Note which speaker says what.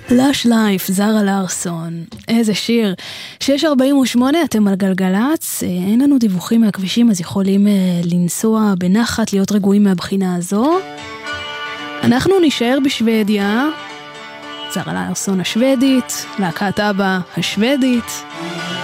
Speaker 1: Lush Life, זרה לארסון. איזה שיר. 6:48, אתם על גלגלץ. אין לנו דיווחים מהכבישים, אז יכולים לנסוע בנחת, להיות רגועים מהבחינה הזו. אנחנו נשאר בשוודיה. זרה לארסון השוודית, להקת אבא השוודית.